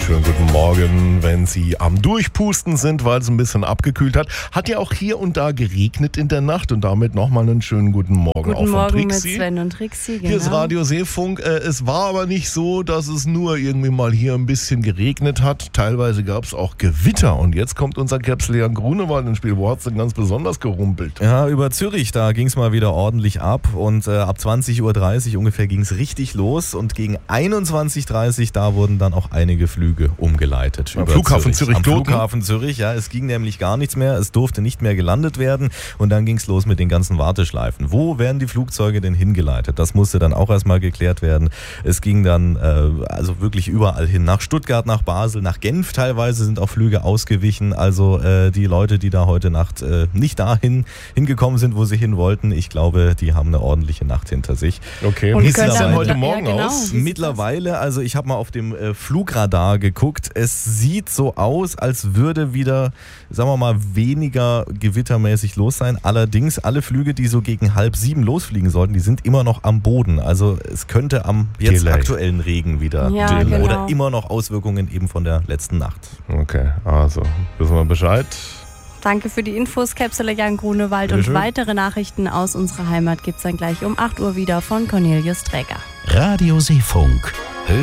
schönen guten Morgen, wenn Sie am Durchpusten sind, weil es ein bisschen abgekühlt hat. Hat ja auch hier und da geregnet in der Nacht und damit nochmal einen schönen guten Morgen auch von Morgen Trixi. mit Sven und Trixi, genau. Hier ist Radio Seefunk. Es war aber nicht so, dass es nur irgendwie mal hier ein bisschen geregnet hat. Teilweise gab es auch Gewitter und jetzt kommt unser Capsleon Grunewald ins Spiel. Wo hat es denn ganz besonders gerumpelt? Ja, über Zürich, da ging es mal wieder ordentlich ab und ab 20.30 Uhr ungefähr ging es richtig los und gegen 21.30 Uhr, da wurden dann auch einige Flüge umgeleitet. Am Flughafen Zürich. Am Flughafen Zürich, ja, es ging nämlich gar nichts mehr, es durfte nicht mehr gelandet werden und dann ging es los mit den ganzen Warteschleifen. Wo werden die Flugzeuge denn hingeleitet? Das musste dann auch erstmal geklärt werden. Es ging dann also wirklich überall hin, nach Stuttgart, nach Basel, nach Genf teilweise sind auch Flüge ausgewichen, also die Leute, die da heute Nacht nicht dahin hingekommen sind, wo sie hin wollten, ich glaube, die haben eine ordentliche Nacht hinter sich. Okay, und wie sieht es denn dann heute Morgen aus? Mittlerweile, also ich habe mal auf dem Flugradar geguckt, es sieht so aus, als würde wieder, sagen wir mal, weniger gewittermäßig los sein. Allerdings, alle Flüge, die so gegen 6:30 losfliegen sollten, die sind immer noch am Boden. Also es könnte am jetzt aktuellen Regen wieder genau. oder immer noch Auswirkungen eben von der letzten Nacht. Okay, also wissen wir Bescheid. Danke für die Infos, Capsleon Grunewald. Und weitere Nachrichten aus unserer Heimat gibt es dann gleich um 8 Uhr wieder von Cornelius Träger. Radio Seefunk.